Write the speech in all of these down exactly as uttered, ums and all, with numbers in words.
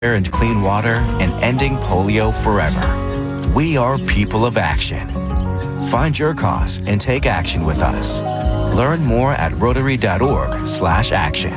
and clean water and ending polio forever. We are people of action. Find your cause and take action with us. Learn more at rotary.org slash action.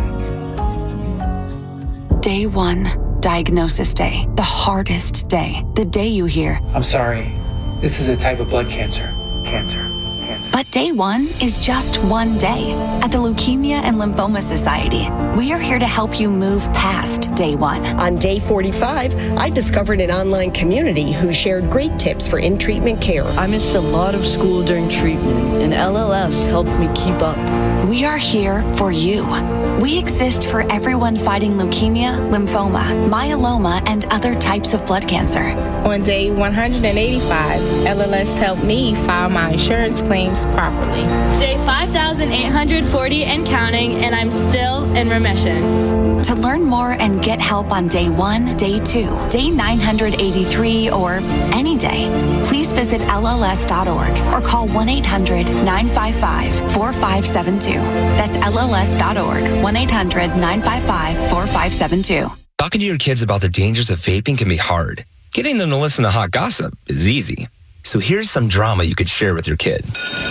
Day one, diagnosis day. The hardest day. The day you hear, I'm sorry, this is a type of blood cancer. Cancer. But day one is just one day. At the Leukemia and Lymphoma Society, we are here to help you move past day one. On day forty-five, I discovered an online community who shared great tips for in-treatment care. I missed a lot of school during treatment, and L L S helped me keep up. We are here for you. We exist for everyone fighting leukemia, lymphoma, myeloma, and other types of blood cancer. On day one hundred eighty-five, L L S helped me file my insurance claims properly. Day five thousand eight hundred forty and counting, and I'm still in remission. To learn more and get help on day one, day two, day nine hundred eighty-three, or any day, please visit L L S dot org or call one eight hundred nine five five four five seven two. That's L L S dot org, one eight hundred nine five five four five seven two. Talking to your kids about the dangers of vaping can be hard. Getting them to listen to hot gossip is easy. So here's some drama you could share with your kid.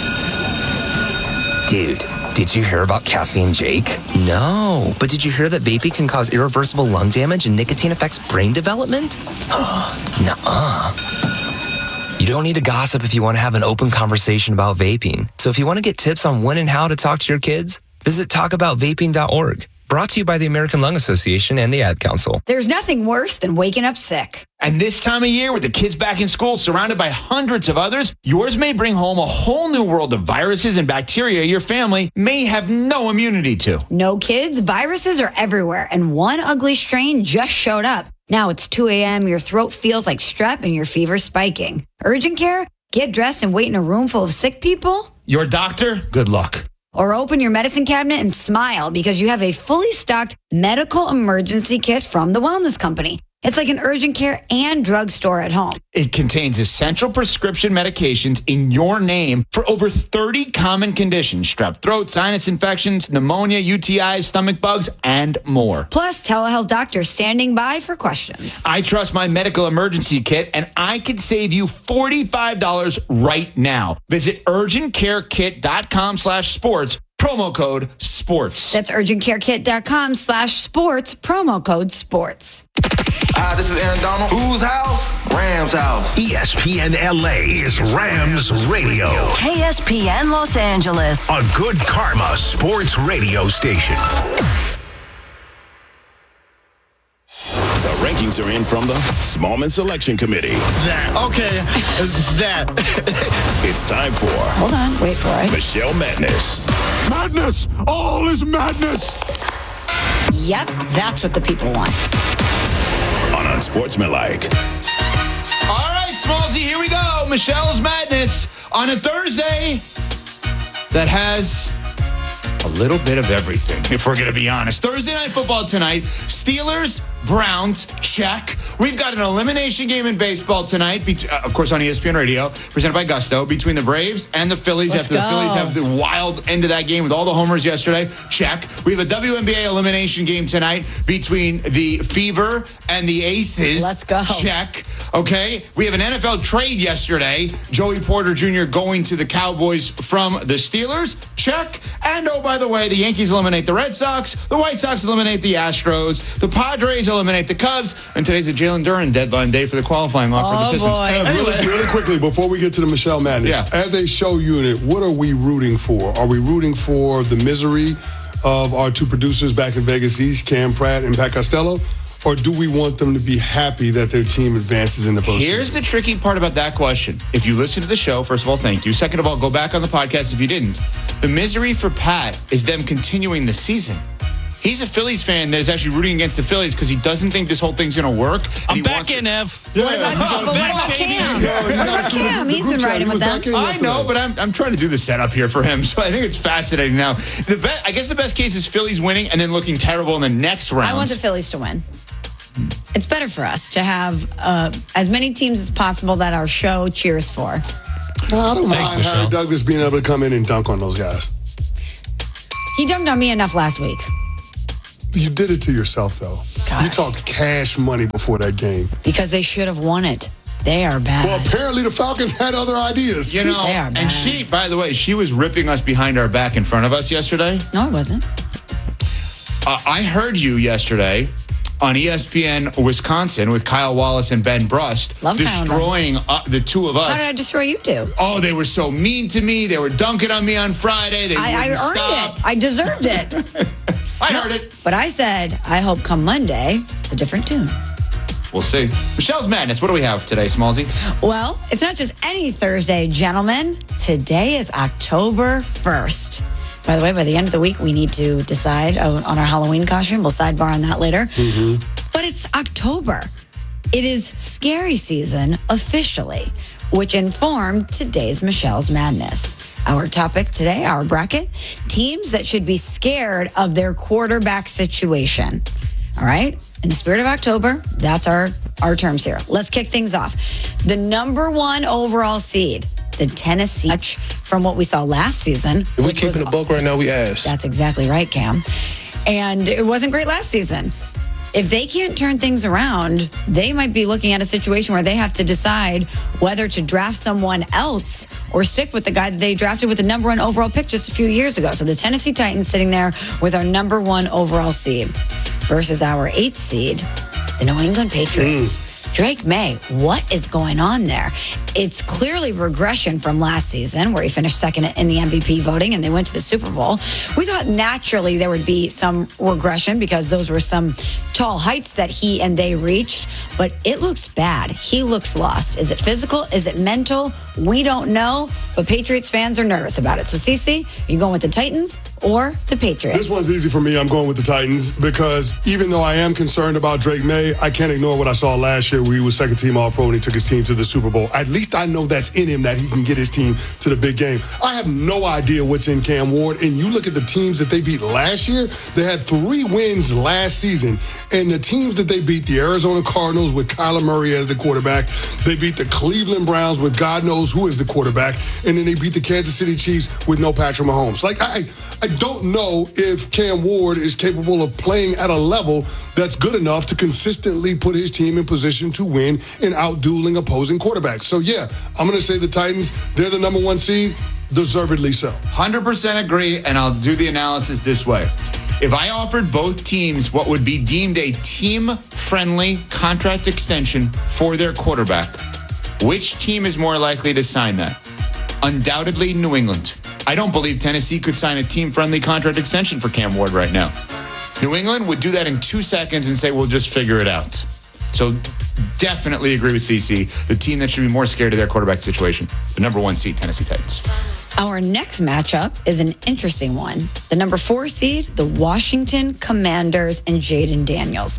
Dude, did you hear about Cassie and Jake? No, but did you hear that vaping can cause irreversible lung damage and nicotine affects brain development? Nuh-uh. You don't need to gossip if you want to have an open conversation about vaping. So if you want to get tips on when and how to talk to your kids, visit talk about vaping dot org. Brought to you by the American Lung Association and the Ad Council. There's nothing worse than waking up sick. And this time of year, with the kids back in school, surrounded by hundreds of others, yours may bring home a whole new world of viruses and bacteria your family may have no immunity to. No, kids, viruses are everywhere, and one ugly strain just showed up. Now it's two a.m., your throat feels like strep, and your fever's spiking. Urgent care? Get dressed and wait in a room full of sick people? Your doctor? Good luck. Or open your medicine cabinet and smile because you have a fully stocked medical emergency kit from the Wellness Company. It's like an urgent care and drugstore at home. It contains essential prescription medications in your name for over thirty common conditions: strep throat, sinus infections, pneumonia, U T Is, stomach bugs, and more. Plus, telehealth doctors standing by for questions. I trust my medical emergency kit, and I could save you forty-five dollars right now. Visit urgent care kit dot com slash sports. Promo code SPORTS. That's urgent care kit dot com slash sports, promo code SPORTS. Hi, this is Aaron Donald. Whose house? Rams house. E S P N L A is Rams Radio. K S P N Los Angeles. A good karma sports radio station. The rankings are in from the Smallman Selection Committee. That. Okay. that. It's time for... Hold on. Wait for it. Michelle Madness. Madness! All is madness! Yep, that's what the people want. On Unsportsmanlike. All right, Smallsy, here we go. Michelle's Madness on a Thursday that has a little bit of everything, if we're going to be honest. Thursday Night Football tonight. Steelers, Browns, check. We've got an elimination game in baseball tonight, be- uh, of course on E S P N Radio, presented by Gusto, between the Braves and the Phillies. Let's after go. the Phillies have the wild end of that game with all the homers yesterday, check. We have a W N B A elimination game tonight between the Fever and the Aces. Let's go. Check. Okay. We have an N F L trade yesterday. Joey Porter Junior going to the Cowboys from the Steelers. Check. And oh, by the way, the Yankees eliminate the Red Sox. The White Sox eliminate the Astros. The Padres eliminate the Cubs. And today's a Jalen Duren deadline day for the qualifying offer Oh, for the Pistons. boy. Uh, Anyway. really, really quickly, before we get to the Michelle Madness, Yeah. as a show unit, what are we rooting for? Are we rooting for the misery of our two producers back in Vegas East, Cam Pratt and Pat Costello? Or do we want them to be happy that their team advances in the postseason? Here's the tricky part about that question. If you listen to the show, first of all, thank you. Second of all, go back on the podcast if you didn't. The misery for Pat is them continuing the season. He's a Phillies fan that is actually rooting against the Phillies because he doesn't think this whole thing's going to work. I'm back in, Ev. Yeah, What about, yeah. but what about Cam? Yeah, What about Cam? He's been riding with them. I know, but I'm I'm trying to do the setup here for him, so I think it's fascinating. Now, the be- I guess the best case is Phillies winning and then looking terrible in the next round. I want the Phillies to win. It's better for us to have uh, as many teams as possible that our show cheers for. No, I don't Thanks, mind Michelle. Harry Douglas being able to come in and dunk on those guys. He dunked on me enough last week. You did it to yourself, though. God. You talked cash money before that game. Because they should have won it. They are bad. Well, apparently the Falcons had other ideas. You know, They are bad. and she, by the way, she was ripping us behind our back in front of us yesterday. No, it wasn't. Uh, I heard you yesterday on E S P N Wisconsin with Kyle Wallace and Ben Brust Love Kyle and Ben. destroying uh, the two of us. How did I destroy you two? Oh, they were so mean to me. They were dunking on me on Friday. They I, I wouldn't earned stop. it. I deserved it. I heard it. But I said, I hope come Monday, it's a different tune. We'll see. Michelle's Madness. What do we have today, Smallsy? Well, it's not just any Thursday, gentlemen. Today is October first. By the way, by the end of the week, we need to decide on our Halloween costume. We'll sidebar on that later. Mm-hmm. But it's October. It is scary season officially, which informed today's Michelle's Madness. Our topic today, our bracket, teams that should be scared of their quarterback situation. All right? In the spirit of October, that's our, our terms here. Let's kick things off. The number one overall seed, the Tennessee, from what we saw last season. If we keeping the book right now, we ass. That's exactly right, Cam. And it wasn't great last season. If they can't turn things around, they might be looking at a situation where they have to decide whether to draft someone else or stick with the guy that they drafted with the number one overall pick just a few years ago. So the Tennessee Titans sitting there with our number one overall seed versus our eighth seed, the New England Patriots. Mm. Drake May, what is going on there? It's clearly regression from last season where he finished second in the M V P voting and they went to the Super Bowl. We thought naturally there would be some regression because those were some tall heights that he and they reached, but it looks bad. He looks lost. Is it physical? Is it mental? We don't know, but Patriots fans are nervous about it. So, Cece, are you going with the Titans or the Patriots? This one's easy for me. I'm going with the Titans because even though I am concerned about Drake May, I can't ignore what I saw last year where he was second team All-Pro and he took his team to the Super Bowl. At least I know that's in him, that he can get his team to the big game. I have no idea what's in Cam Ward, and you look at the teams that they beat last year, they had three wins last season, and the teams that they beat, the Arizona Cardinals with Kyler Murray as the quarterback, they beat the Cleveland Browns with God knows who is the quarterback, and then they beat the Kansas City Chiefs with no Patrick Mahomes. Like, I, I don't know if Cam Ward is capable of playing at a level that's good enough to consistently put his team in position to win and out-dueling opposing quarterbacks. So, yeah, I'm going to say the Titans, they're the number one seed, deservedly so. one hundred percent agree, and I'll do the analysis this way. If I offered both teams what would be deemed a team-friendly contract extension for their quarterback, which team is more likely to sign that? Undoubtedly, New England. I don't believe Tennessee could sign a team-friendly contract extension for Cam Ward right now. New England would do that in two seconds and say, we'll just figure it out. So definitely agree with C C. The team that should be more scared of their quarterback situation, the number one seed, Tennessee Titans. Our next matchup is an interesting one. The number four seed, the Washington Commanders and Jaden Daniels.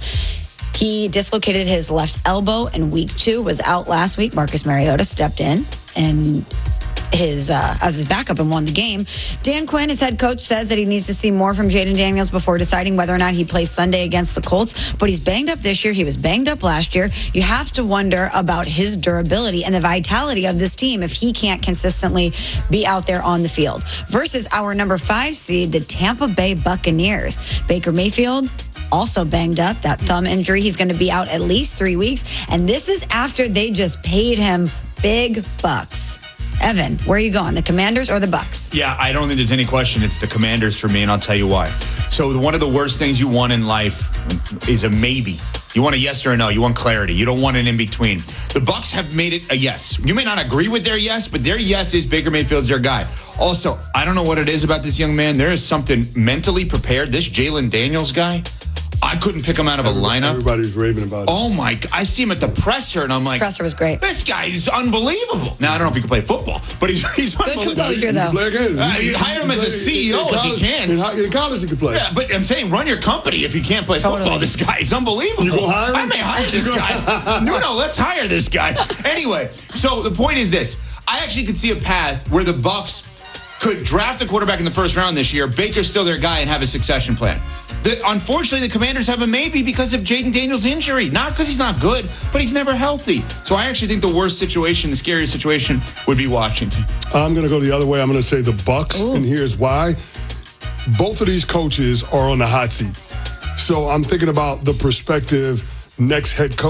He dislocated his left elbow in week two, was out last week. Marcus Mariota stepped in and his uh, as his backup and won the game. Dan Quinn, his head coach, says that he needs to see more from Jaden Daniels before deciding whether or not he plays Sunday against the Colts. But he's banged up this year. He was banged up last year. You have to wonder about his durability and the vitality of this team if he can't consistently be out there on the field. Versus our number five seed, the Tampa Bay Buccaneers. Baker Mayfield, also banged up, that thumb injury. He's going to be out at least three weeks. And this is after they just paid him big bucks. Evan, where are you going? The Commanders or the Bucks? Yeah, I don't think there's any question. It's the Commanders for me, and I'll tell you why. So one of the worst things you want in life is a maybe. You want a yes or a no. You want clarity. You don't want an in-between. The Bucks have made it a yes. You may not agree with their yes, but their yes is Baker Mayfield's their guy. Also, I don't know what it is about this young man. There is something mentally prepared. This Jalen Daniels guy, I couldn't pick him out of a lineup. Everybody's raving about it. Oh, my God. I see him at the presser, and I'm His like... presser was great. This guy is unbelievable. Now, I don't know if he can play football, but he's he's Good unbelievable. composure, though. Play again. Uh, you hire him as a C E O if he can. In, in college, he could play. Yeah, but I'm saying run your company if he can't play Totally. football. This guy is unbelievable. You gonna hire him? I may hire this guy. No, no, let's hire this guy. Anyway, so the point is this. I actually could see a path where the Bucks could draft a quarterback in the first round this year, Baker's still their guy, and have a succession plan. The, unfortunately, the Commanders have a maybe because of Jaden Daniels' injury. Not because he's not good, but he's never healthy. So I actually think the worst situation, the scariest situation, would be Washington. I'm going to go the other way. I'm going to say the Bucks, Ooh. and here's why. Both of these coaches are on the hot seat. So I'm thinking about the prospective next head coach.